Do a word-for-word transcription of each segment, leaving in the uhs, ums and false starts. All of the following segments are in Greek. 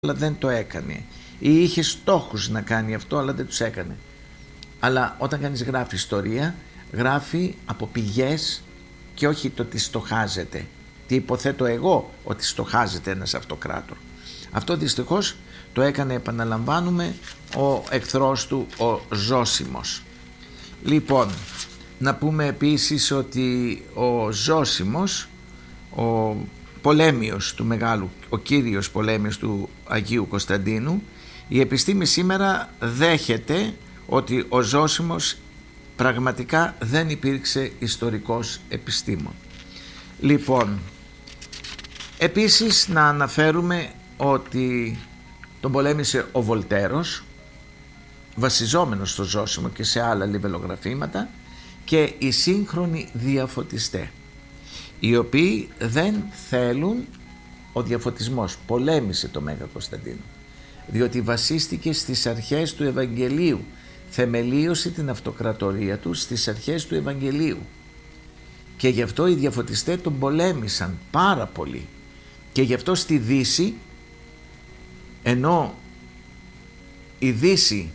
αλλά δεν το έκανε, ή είχε στόχους να κάνει αυτό αλλά δεν τους έκανε. Αλλά όταν κανείς γράφει ιστορία, γράφει από πηγές και όχι το τι στοχάζεται. Τι υποθέτω εγώ ότι στοχάζεται ένας αυτοκράτορ. Αυτό δυστυχώς το έκανε, επαναλαμβάνουμε, ο εχθρός του, ο Ζώσιμος. Λοιπόν, να πούμε επίσης ότι ο Ζώσιμος, ο πολέμιος του Μεγάλου, ο κύριος πολέμιος του Αγίου Κωνσταντίνου, η επιστήμη σήμερα δέχεται ότι ο Ζώσιμος πραγματικά δεν υπήρξε ιστορικός επιστήμον. Λοιπόν, επίσης να αναφέρουμε ότι τον πολέμησε ο Βολτέρος, βασιζόμενος στο Ζώσιμο και σε άλλα λιβελογραφήματα, και οι σύγχρονοι διαφωτιστές, οι οποίοι δεν θέλουν, ο διαφωτισμός πολέμησε το Μέγα Κωνσταντίνο διότι βασίστηκε στις αρχές του Ευαγγελίου, θεμελίωσε την αυτοκρατορία του στις αρχές του Ευαγγελίου, και γι' αυτό οι διαφωτιστές τον πολέμησαν πάρα πολύ. Και γι' αυτό στη Δύση, ενώ η Δύση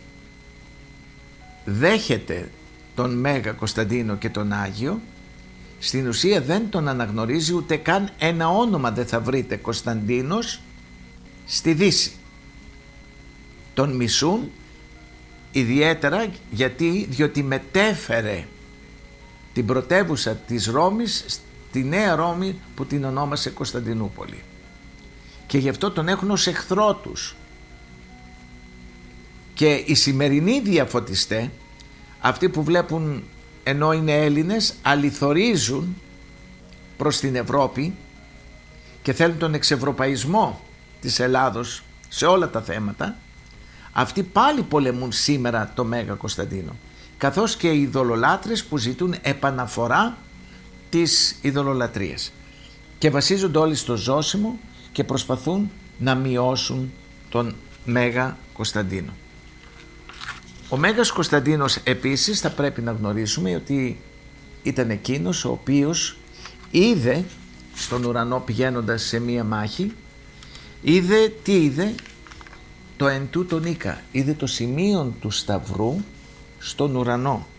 δέχεται τον Μέγα Κωνσταντίνο και τον Άγιο, στην ουσία δεν τον αναγνωρίζει, ούτε καν ένα όνομα δεν θα βρείτε Κωνσταντίνος στη Δύση. Τον μισούν ιδιαίτερα γιατί, διότι μετέφερε την πρωτεύουσα της Ρώμης στη Νέα Ρώμη που την ονόμασε Κωνσταντινούπολη, και γι' αυτό τον έχουν ως εχθρό τους. Και οι σημερινοί διαφωτιστές, αυτοί που βλέπουν ενώ είναι Έλληνες, αληθορίζουν προς την Ευρώπη και θέλουν τον εξευρωπαϊσμό της Ελλάδος σε όλα τα θέματα, αυτοί πάλι πολεμούν σήμερα το Μέγα Κωνσταντίνο, καθώς και οι ειδωλολάτρες που ζητούν επαναφορά της ειδωλολατρίας, και βασίζονται όλοι στο Ζώσιμο και προσπαθούν να μειώσουν τον Μέγα Κωνσταντίνο. Ο Μέγας Κωνσταντίνος επίσης θα πρέπει να γνωρίσουμε ότι ήταν εκείνος ο οποίος είδε στον ουρανό, πηγαίνοντας σε μία μάχη, είδε τι είδε? Το εν τούτο νίκα, είδε το σημείο του σταυρού στον ουρανό.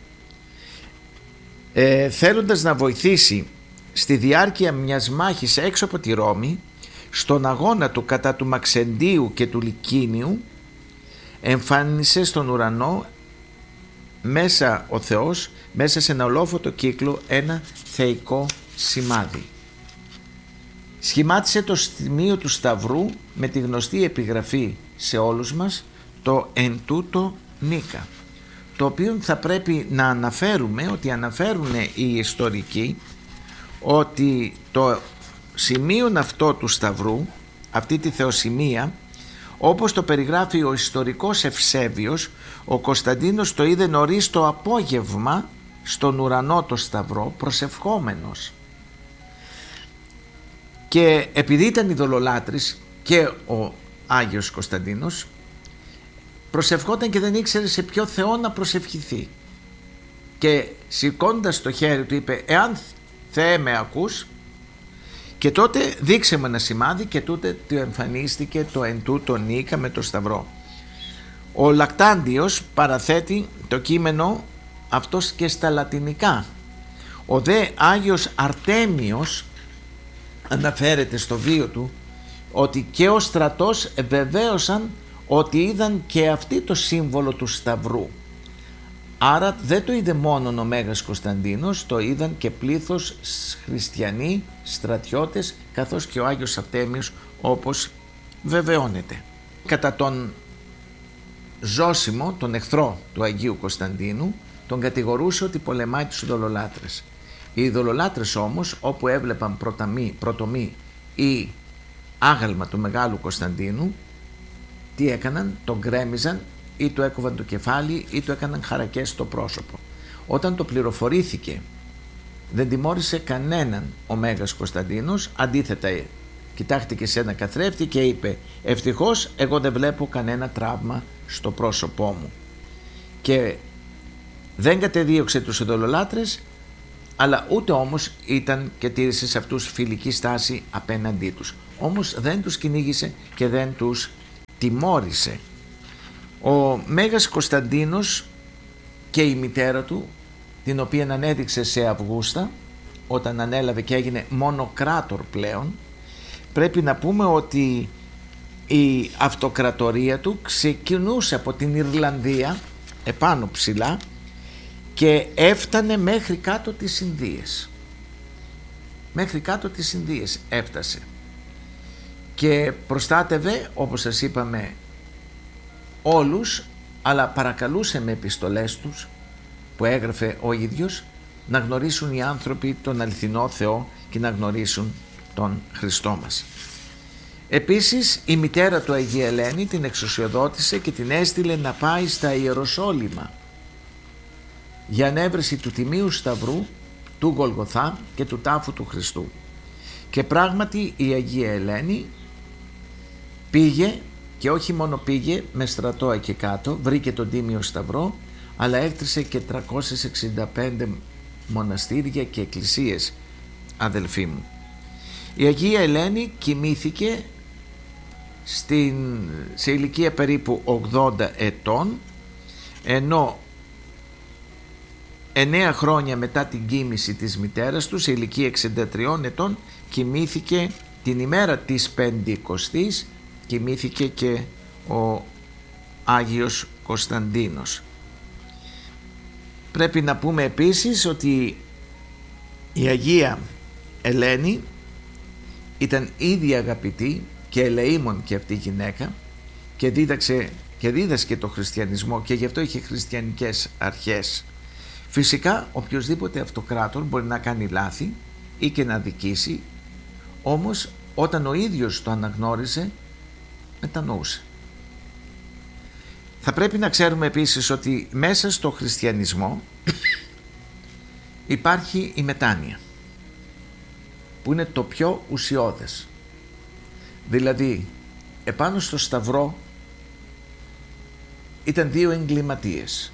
Ε, θέλοντας να βοηθήσει στη διάρκεια μιας μάχης έξω από τη Ρώμη, στον αγώνα του κατά του Μαξεντίου και του Λικίνιου, εμφάνισε στον ουρανό μέσα ο Θεός, μέσα σε ένα ολόφωτο κύκλο, ένα θεϊκό σημάδι. Σχημάτισε το σημείο του σταυρού με τη γνωστή επιγραφή σε όλους μας, το εν τούτο νίκα, το οποίο θα πρέπει να αναφέρουμε, ότι αναφέρουν οι ιστορικοί ότι το σημείο αυτό του σταυρού, αυτή τη θεοσημεία, όπως το περιγράφει ο ιστορικός Ευσέβιος, ο Κωνσταντίνος το είδε νωρίς το απόγευμα στον ουρανό το σταυρό, προσευχόμενος. Και επειδή ήταν ειδωλολάτρης και ο Άγιος Κωνσταντίνος, προσευχόταν και δεν ήξερε σε ποιο Θεό να προσευχηθεί, και σηκώντας το χέρι του είπε, εάν Θεέ με ακούς, και τότε δείξε μου ένα σημάδι, και τότε του εμφανίστηκε το εν τούτο νίκα με το σταυρό. Ο Λακτάντιος παραθέτει το κείμενο αυτός και στα λατινικά. Ο δε Άγιος Αρτέμιος αναφέρεται στο βίο του ότι και ο στρατός βεβαίωσαν ότι είδαν και αυτοί το σύμβολο του σταυρού. Άρα δεν το είδε μόνο ο Μέγας Κωνσταντίνος, το είδαν και πλήθος χριστιανοί, στρατιώτες, καθώς και ο Άγιος Αρτέμιος, όπως βεβαιώνεται. Κατά τον Ζώσιμο, τον εχθρό του Αγίου Κωνσταντίνου, τον κατηγορούσε ότι πολεμάει τους ειδωλολάτρες. Οι ειδωλολάτρες όμως, όπου έβλεπαν πρωτομή, πρωτομή ή άγαλμα του Μεγάλου Κωνσταντίνου, τι έκαναν? Τον γκρέμιζαν ή του έκοβαν το κεφάλι ή του έκαναν χαρακές στο πρόσωπο. Όταν το πληροφορήθηκε, δεν τιμώρησε κανέναν ο Μέγας Κωνσταντίνος, αντίθετα κοιτάχτηκε σε ένα καθρέφτη και είπε, ευτυχώς εγώ δεν βλέπω κανένα τραύμα στο πρόσωπό μου. Και δεν κατεδίωξε τους ειδωλολάτρες, αλλά ούτε όμως ήταν και τήρησε σε αυτούς φιλική στάση απέναντί τους. Όμως δεν τους κυνήγησε και δεν τους τιμώρησε. Ο Μέγας Κωνσταντίνος και η μητέρα του, την οποία ανέδειξε σε Αυγούστα όταν ανέλαβε και έγινε μονοκράτορ πλέον, πρέπει να πούμε ότι η αυτοκρατορία του ξεκινούσε από την Ιρλανδία επάνω ψηλά και έφτανε μέχρι κάτω τις Ινδίες. Μέχρι κάτω τις Ινδίες έφτασε και προστάτευε, όπως σας είπαμε, όλους, αλλά παρακαλούσε με επιστολές τους που έγραφε ο ίδιος να γνωρίσουν οι άνθρωποι τον αληθινό Θεό και να γνωρίσουν τον Χριστό μας. Επίσης η μητέρα του Αγία Ελένη την εξουσιοδότησε και την έστειλε να πάει στα Ιεροσόλυμα για ανέβρεση του Τιμίου Σταυρού, του Γολγοθά και του τάφου του Χριστού. Και πράγματι η Αγία Ελένη πήγε, και όχι μόνο πήγε με στρατό εκεί κάτω, βρήκε τον Τίμιο Σταυρό, αλλά έκτρισε και τριακόσιες εξήντα πέντε μοναστήρια και εκκλησίες, αδελφοί μου. Η Αγία Ελένη κοιμήθηκε στην, σε ηλικία περίπου ογδόντα ετών, ενώ εννέα χρόνια μετά την κοίμηση της μητέρας του, σε ηλικία εξήντα τριών ετών, κοιμήθηκε την ημέρα της Πεντηκοστής, κοιμήθηκε και ο Άγιος Κωνσταντίνος. Πρέπει να πούμε επίσης ότι η Αγία Ελένη ήταν ήδη αγαπητή και ελεήμων και αυτή η γυναίκα και δίδαξε και δίδασκε το χριστιανισμό και γι' αυτό είχε χριστιανικές αρχές. Φυσικά οποιοσδήποτε αυτοκράτορ μπορεί να κάνει λάθη ή και να δικήσει, όμως όταν ο ίδιος το αναγνώριζε, μετανοούσε. Θα πρέπει να ξέρουμε επίσης ότι μέσα στο χριστιανισμό υπάρχει η μετάνοια, που είναι το πιο ουσιώδες. Δηλαδή επάνω στο σταυρό ήταν δύο εγκληματίες,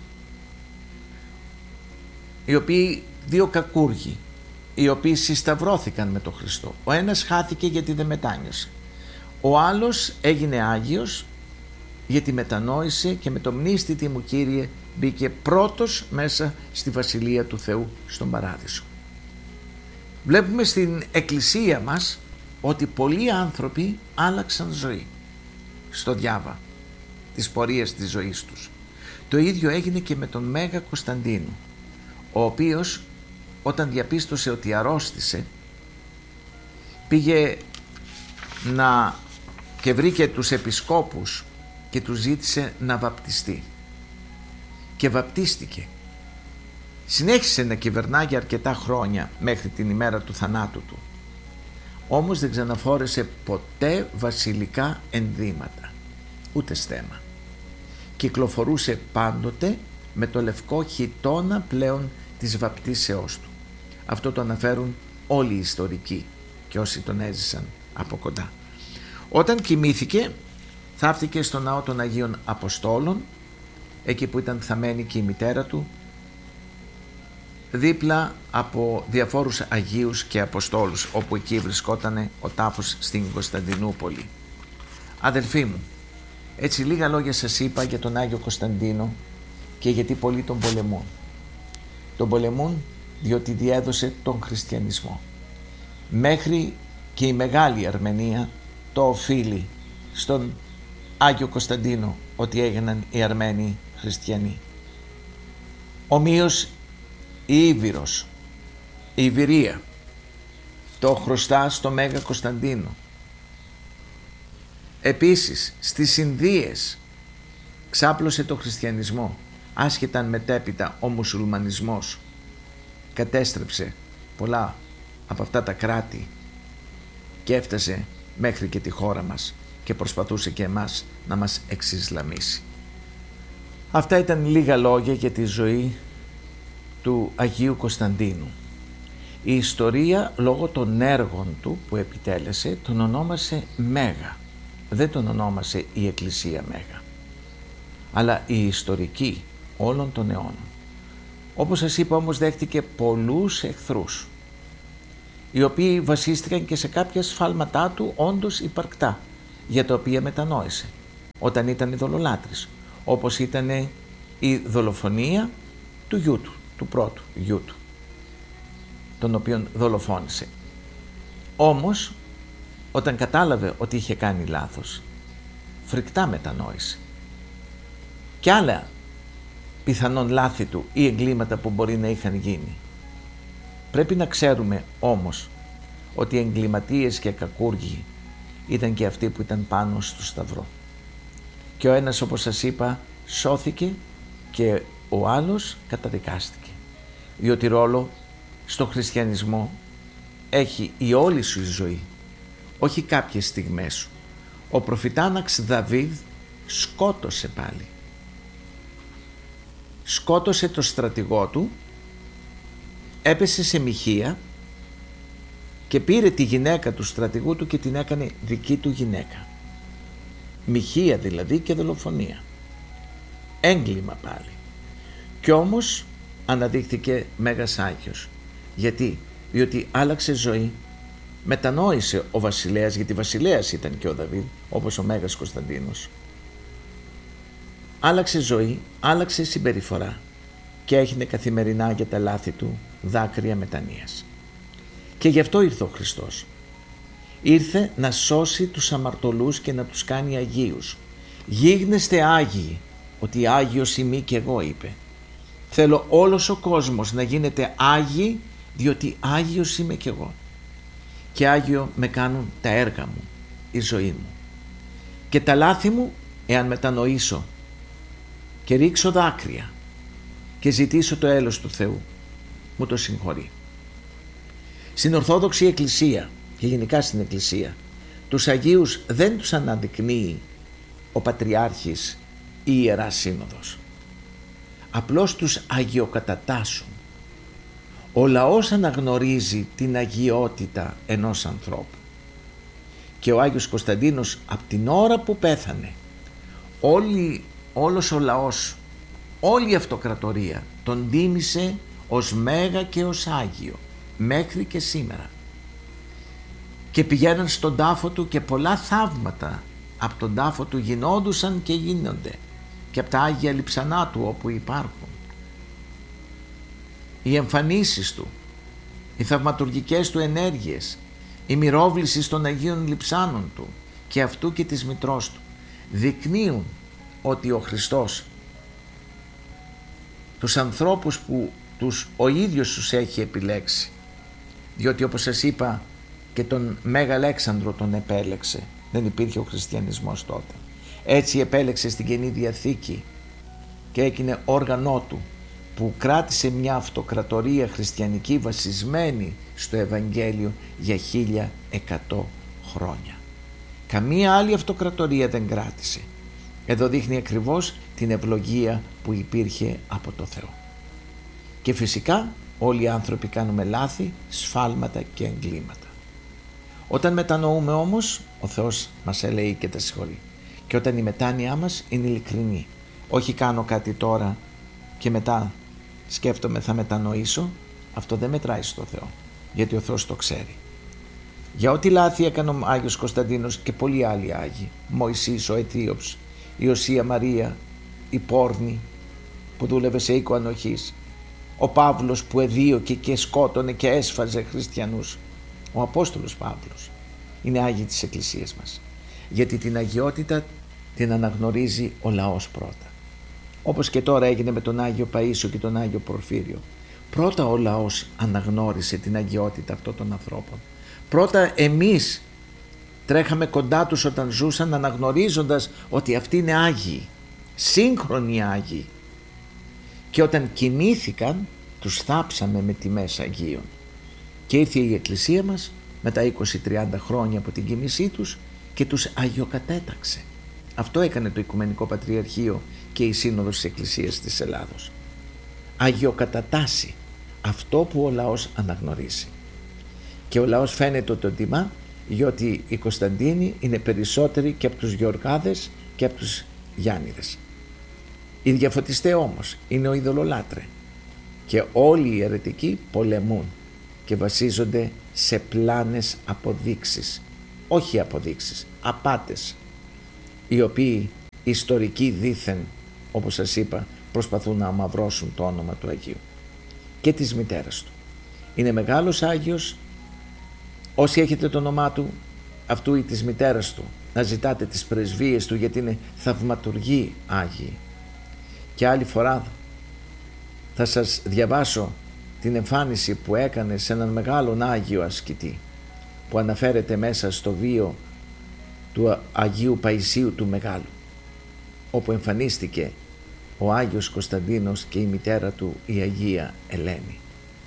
οι οποίοι, δύο κακούργοι, οι οποίοι συσταυρώθηκαν με τον Χριστό. Ο ένας χάθηκε γιατί δεν μετάνιωσε, ο άλλος έγινε Άγιος γιατί μετανόησε και με το μνήστητη μου Κύριε μπήκε πρώτος μέσα στη Βασιλεία του Θεού στον Παράδεισο. Βλέπουμε στην Εκκλησία μας ότι πολλοί άνθρωποι άλλαξαν ζωή στο διάβα της πορείας της ζωής τους. Το ίδιο έγινε και με τον Μέγα Κωνσταντίνο, ο οποίος όταν διαπίστωσε ότι αρρώστησε πήγε να και βρήκε τους επισκόπους και τους ζήτησε να βαπτιστεί και βαπτίστηκε. Συνέχισε να κυβερνά για αρκετά χρόνια μέχρι την ημέρα του θανάτου του, όμως δεν ξαναφόρεσε ποτέ βασιλικά ενδύματα, ούτε στέμμα. Κυκλοφορούσε πάντοτε με το λευκό χιτώνα πλέον της βαπτίσεώς του. Αυτό το αναφέρουν όλοι οι ιστορικοί και όσοι τον έζησαν από κοντά. Όταν κοιμήθηκε θαύτηκε στο ναό των Αγίων Αποστόλων, εκεί που ήταν θαμένη και η μητέρα του, δίπλα από διαφόρους Αγίους και Αποστόλους, όπου εκεί βρισκόταν ο τάφος στην Κωνσταντινούπολη. Αδελφοί μου, έτσι λίγα λόγια σας είπα για τον Άγιο Κωνσταντίνο και γιατί πολλοί τον πολεμούν. Τον πολεμούν διότι διέδωσε τον χριστιανισμό. Μέχρι και η Μεγάλη Αρμενία το οφείλει στον Άγιο Κωνσταντίνο ότι έγιναν οι Αρμένοι χριστιανοί. Ομοίως η Ήβυρος, η Ιβυρία το χρωστά στο Μέγα Κωνσταντίνο. Επίσης στις Ινδίες ξάπλωσε το χριστιανισμό, άσχετα αν μετέπειτα ο μουσουλμανισμός κατέστρεψε πολλά από αυτά τα κράτη και έφτασε μέχρι και τη χώρα μας και προσπαθούσε και εμάς να μας εξισλαμίσει. Αυτά ήταν λίγα λόγια για τη ζωή του Αγίου Κωνσταντίνου. Η ιστορία λόγω των έργων του που επιτέλεσε τον ονόμασε Μέγα. Δεν τον ονόμασε η Εκκλησία Μέγα, αλλά η ιστορική όλων των αιώνων. Όπως σας είπα όμως δέχτηκε πολλούς εχθρούς, οι οποίοι βασίστηκαν και σε κάποια σφάλματά του όντως υπαρκτά, για τα οποία μετανόησε. όταν ήταν ειδωλολάτρης, όπως ήταν η δολοφονία του γιού του, του πρώτου γιού του, τον οποίον δολοφόνησε. Όμως, όταν κατάλαβε ότι είχε κάνει λάθος, φρικτά μετανόησε. Και άλλα πιθανόν λάθη του ή εγκλήματα που μπορεί να είχαν γίνει. Πρέπει να ξέρουμε όμως ότι οι εγκληματίες και κακούργοι ήταν και αυτοί που ήταν πάνω στο σταυρό. Και ο ένας, όπως σας είπα, σώθηκε και ο άλλος καταδικάστηκε. Διότι ρόλο στο χριστιανισμό έχει η όλη σου η ζωή, όχι κάποιες στιγμές σου. Ο προφητάναξ Δαβίδ σκότωσε πάλι. Σκότωσε το στρατηγό του, έπεσε σε μοιχεία και πήρε τη γυναίκα του στρατηγού του και την έκανε δική του γυναίκα. Μοιχεία δηλαδή και δολοφονία. Έγκλημα πάλι. Κι όμως αναδείχθηκε Μέγας Άγιος. Γιατί? Διότι άλλαξε ζωή, μετανόησε ο βασιλέας, γιατί βασιλέας ήταν και ο Δαβίδ, όπως ο Μέγας Κωνσταντίνος. Άλλαξε ζωή, άλλαξε συμπεριφορά και έγινε καθημερινά για τα λάθη του δάκρυα μετανοίας. Και γι' αυτό ήρθε ο Χριστός. Ήρθε να σώσει τους αμαρτωλούς και να τους κάνει αγίους. Γίγνεστε άγιοι, ότι άγιος είμαι και εγώ, είπε. Θέλω όλος ο κόσμος να γίνεται άγιοι, διότι άγιος είμαι και εγώ. Και άγιο με κάνουν τα έργα μου, η ζωή μου. Και τα λάθη μου, εάν μετανοήσω και ρίξω δάκρυα και ζητήσω το έλεος του Θεού, μου το συγχωρεί. Στην Ορθόδοξη Εκκλησία και γενικά στην Εκκλησία, τους Αγίους δεν τους αναδεικνύει ο Πατριάρχης ή η Ιερά Σύνοδος. Απλώς τους αγιοκατατάσσουν. Ο λαός αναγνωρίζει την αγιότητα ενός ανθρώπου. Και ο Άγιος Κωνσταντίνος από την ώρα που πέθανε, όλη, όλος ο λαός, όλη η αυτοκρατορία τον τίμησε ως Μέγα και ως Άγιο μέχρι και σήμερα. Και πηγαίναν στον τάφο του και πολλά θαύματα από τον τάφο του γινόντουσαν και γίνονται και από τα Άγια Λειψανά του όπου υπάρχουν. Οι εμφανίσεις του, οι θαυματουργικές του ενέργειες, η μυρόβληση των Αγίων Λειψάνων του και αυτού και της μητρός του δεικνύουν ότι ο Χριστός τους ανθρώπους που τους ο ίδιος τους έχει επιλέξει, διότι όπως σας είπα και τον Μέγα Αλέξανδρο τον επέλεξε, δεν υπήρχε ο χριστιανισμός τότε, έτσι επέλεξε στην Καινή Διαθήκη και έγινε όργανό του που κράτησε μια αυτοκρατορία χριστιανική βασισμένη στο Ευαγγέλιο για χίλια εκατό χρόνια. Καμία άλλη αυτοκρατορία δεν κράτησε. Εδώ δείχνει ακριβώς την ευλογία που υπήρχε από το Θεό. Και φυσικά όλοι οι άνθρωποι κάνουμε λάθη, σφάλματα και εγκλήματα. Όταν μετανοούμε όμως, ο Θεός μας ελέει και τα συγχωρεί. Και όταν η μετάνοιά μας είναι ειλικρινή, όχι κάνω κάτι τώρα και μετά σκέφτομαι θα μετανοήσω, αυτό δεν μετράει στο Θεό, γιατί ο Θεός το ξέρει. Για ό,τι λάθη έκανε ο Άγιος Κωνσταντίνος και πολλοί άλλοι Άγιοι, Μωυσής, ο Αιτίωψ, η Οσία Μαρία, η Πόρνη που δούλευε σε οίκο ανοχής, ο Παύλος που εδίωκε και σκότωνε και έσφαζε χριστιανούς, ο Απόστολος Παύλος, είναι Άγιοι της Εκκλησίας μας, γιατί την αγιότητα την αναγνωρίζει ο λαός πρώτα. Όπως και τώρα έγινε με τον Άγιο Παΐσιο και τον Άγιο Πορφύριο. Πρώτα ο λαός αναγνώρισε την αγιότητα αυτών των ανθρώπων. Πρώτα εμείς τρέχαμε κοντά τους όταν ζούσαν, αναγνωρίζοντας ότι αυτοί είναι Άγιοι, σύγχρονοι Άγιοι. Και όταν κοιμήθηκαν τους θάψαμε με τιμές Αγίων. Και ήρθε η Εκκλησία μας μετά είκοσι τριάντα χρόνια από την κοιμήσή τους και τους αγιοκατέταξε. Αυτό έκανε το Οικουμενικό Πατριαρχείο και η Σύνοδος της Εκκλησίας της Ελλάδος. Αγιοκατατάσσει αυτό που ο λαός αναγνωρίζει. Και ο λαός φαίνεται ότι τον τιμά, διότι οι Κωνσταντίνοι είναι περισσότεροι και από τους Γεωργάδες και από τους Γιάννηδες. Οι διαφωτιστές όμως είναι ο ειδωλολάτρε και όλοι οι αιρετικοί πολεμούν και βασίζονται σε πλάνες αποδείξεις, όχι αποδείξεις, απάτες, οι οποίοι ιστορικοί δήθεν, όπως σας είπα, προσπαθούν να αμαυρώσουν το όνομα του Αγίου και της μητέρας του. Είναι μεγάλος Άγιος. Όσοι έχετε το όνομά του, αυτού ή της μητέρας του, να ζητάτε τις πρεσβείες του, γιατί είναι θαυματουργοί Άγιοι. Και άλλη φορά θα σας διαβάσω την εμφάνιση που έκανε σε έναν μεγάλον Άγιο ασκητή, που αναφέρεται μέσα στο βίο του Αγίου Παϊσίου του Μεγάλου, όπου εμφανίστηκε ο Άγιος Κωνσταντίνος και η μητέρα του η Αγία Ελένη.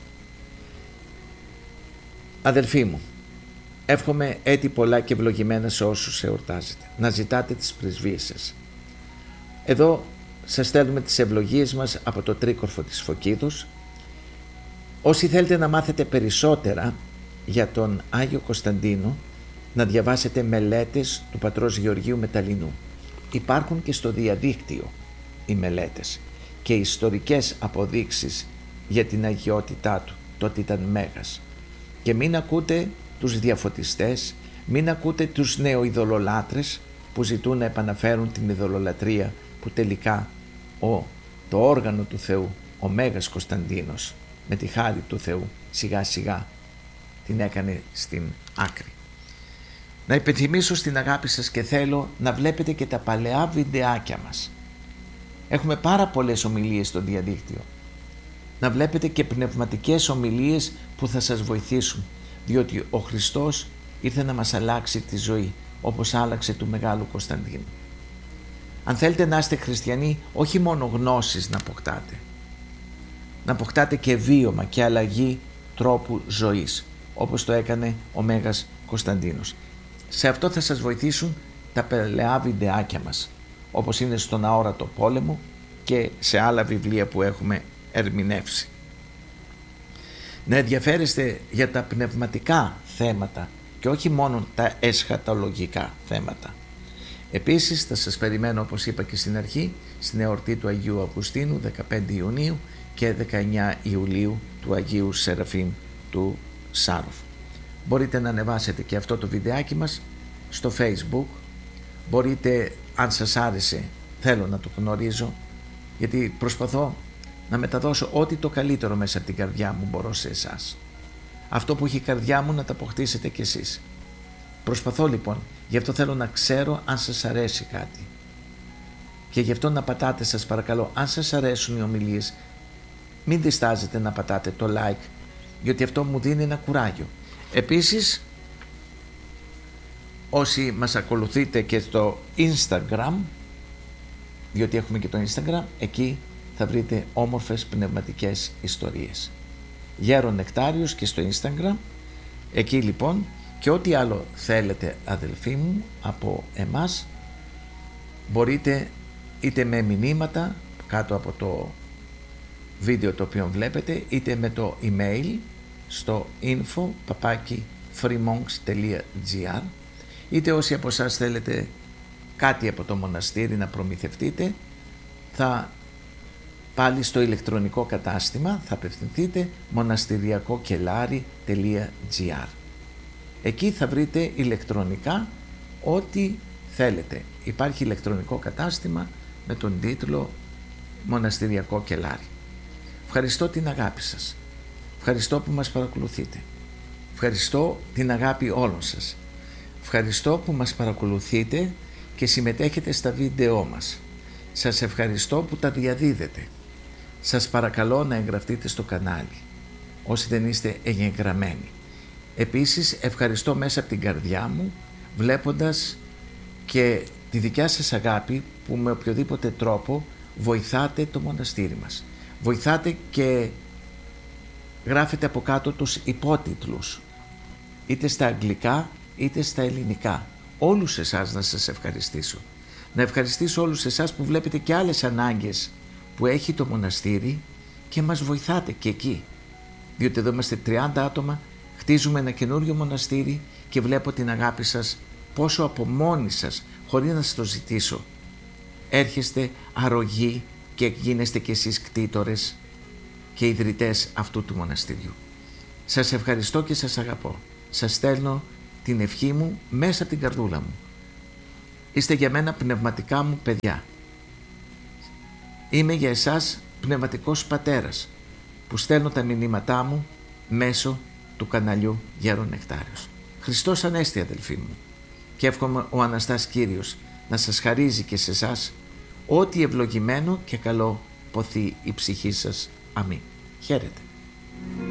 Αδελφοί μου, εύχομαι έτη πολλά και ευλογημένα σε όσους εορτάζετε. Να ζητάτε τις πρεσβείες σας. Εδώ σας στέλνουμε τις ευλογίες μας από το Τρίκορφο της Φωκίδος. Όσοι θέλετε να μάθετε περισσότερα για τον Άγιο Κωνσταντίνο, να διαβάσετε μελέτες του πατρός Γεωργίου Μεταλλινού. Υπάρχουν και στο διαδίκτυο οι μελέτες και ιστορικές αποδείξεις για την αγιότητά του, το ότι ήταν μέγας. Και μην ακούτε τους διαφωτιστές, μην ακούτε τους νεοειδωλολάτρες που ζητούν να επαναφέρουν την ειδωλολατρία, που τελικά ο, το όργανο του Θεού, ο Μέγας Κωνσταντίνος, με τη χάρη του Θεού, σιγά σιγά την έκανε στην άκρη. Να υπενθυμίσω στην αγάπη σας και θέλω να βλέπετε και τα παλαιά βιντεάκια μας. Έχουμε πάρα πολλές ομιλίες στο διαδίκτυο. Να βλέπετε και πνευματικές ομιλίες που θα σας βοηθήσουν, διότι ο Χριστός ήρθε να μας αλλάξει τη ζωή, όπως άλλαξε του Μεγάλου Κωνσταντίνου. Αν θέλετε να είστε χριστιανοί, όχι μόνο γνώσεις να αποκτάτε, να αποκτάτε και βίωμα και αλλαγή τρόπου ζωής, όπως το έκανε ο Μέγας Κωνσταντίνος. Σε αυτό θα σας βοηθήσουν τα παλαιά βιντεάκια μας, όπως είναι στον Αόρατο Πόλεμο και σε άλλα βιβλία που έχουμε ερμηνεύσει. Να ενδιαφέρεστε για τα πνευματικά θέματα και όχι μόνο τα εσχατολογικά θέματα. Επίσης θα σας περιμένω, όπως είπα και στην αρχή, στην εορτή του Αγίου Αυγουστίνου δεκαπέντε Ιουνίου και δεκαεννιά Ιουλίου του Αγίου Σεραφείμ του Σάροφ. Μπορείτε να ανεβάσετε και αυτό το βιντεάκι μας στο Facebook. Μπορείτε, αν σας άρεσε, θέλω να το γνωρίζω, γιατί προσπαθώ να μεταδώσω ό,τι το καλύτερο μέσα από την καρδιά μου μπορώ σε εσάς. Αυτό που έχει η καρδιά μου να το αποκτήσετε κι εσείς. Προσπαθώ λοιπόν, γι' αυτό θέλω να ξέρω αν σας αρέσει κάτι. Και γι' αυτό να πατάτε, σας παρακαλώ, αν σας αρέσουν οι ομιλίες, μην διστάζετε να πατάτε το like, γιατί αυτό μου δίνει ένα κουράγιο. Επίσης, όσοι μας ακολουθείτε και στο Instagram, διότι έχουμε και το Instagram, εκεί θα βρείτε όμορφες πνευματικές ιστορίες. Γέρον Νεκτάριος και στο Instagram, εκεί λοιπόν, και ό,τι άλλο θέλετε αδελφοί μου από εμάς, μπορείτε είτε με μηνύματα κάτω από το βίντεο το οποίο βλέπετε, είτε με το email στο info παπάκι freemonks τελεία gr, είτε όσοι από εσάς θέλετε κάτι από το μοναστήρι να προμηθευτείτε, θα πάλι στο ηλεκτρονικό κατάστημα θα απευθυνθείτε μοναστηριακόκελάρι τελεία gr. Εκεί θα βρείτε ηλεκτρονικά ό,τι θέλετε. Υπάρχει ηλεκτρονικό κατάστημα με τον τίτλο Μοναστηριακό Κελάρι. Ευχαριστώ την αγάπη σας. Ευχαριστώ που μας παρακολουθείτε. Ευχαριστώ την αγάπη όλων σας. Ευχαριστώ που μας παρακολουθείτε και συμμετέχετε στα βίντεό μας. Σας ευχαριστώ που τα διαδίδετε. Σας παρακαλώ να εγγραφτείτε στο κανάλι, όσοι δεν είστε εγγεγραμμένοι. Επίσης ευχαριστώ μέσα από την καρδιά μου, βλέποντας και τη δικιά σας αγάπη που με οποιοδήποτε τρόπο βοηθάτε το μοναστήρι μας. Βοηθάτε και γράφετε από κάτω τους υπότιτλους, είτε στα αγγλικά είτε στα ελληνικά. Όλους εσάς να σας ευχαριστήσω. Να ευχαριστήσω όλους εσάς που βλέπετε και άλλες ανάγκες που έχει το μοναστήρι και μας βοηθάτε και εκεί. Διότι εδώ είμαστε τριάντα άτομα, χτίζουμε ένα καινούριο μοναστήρι και βλέπω την αγάπη σας πόσο από μόνοι σας, χωρίς να σας το ζητήσω, έρχεστε αρρωγοί και γίνεστε κι εσείς κτήτορες και ιδρυτές αυτού του μοναστηριού. Σας ευχαριστώ και σας αγαπώ. Σας στέλνω την ευχή μου μέσα από την καρδούλα μου. Είστε για μένα πνευματικά μου παιδιά. Είμαι για εσάς πνευματικός πατέρας που στέλνω τα μηνύματά μου μέσω του καναλιού Γέρον Νεκτάριος. Χριστός Ανέστη, αδελφοί μου, και εύχομαι ο Αναστάς Κύριος να σας χαρίζει και σε εσάς ό,τι ευλογημένο και καλό ποθεί η ψυχή σας. Αμήν. Χαίρετε.